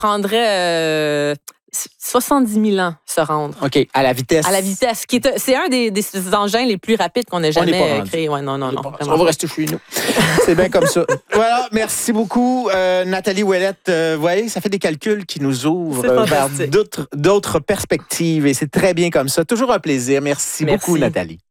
prendrait 70 000 ans se rendre. OK, à la vitesse. À la vitesse. C'est un des engins les plus rapides qu'on ait jamais créé. Ouais, non. On va rester chez nous. C'est bien comme ça. Voilà, merci beaucoup, Nathalie Ouellette. Vous voyez, ça fait des calculs qui nous ouvrent vers d'autres perspectives et c'est très bien comme ça. Toujours un plaisir. Merci beaucoup, Nathalie.